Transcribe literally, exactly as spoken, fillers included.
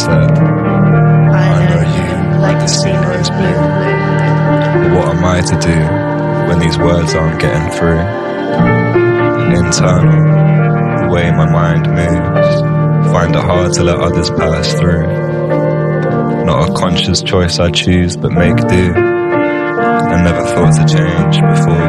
said, I know you like the scenery's blue. But what am I to do when these words aren't getting through? Internal, the way my mind moves, find it hard to let others pass through. Not a conscious choice I choose, but make do. I never thought to change before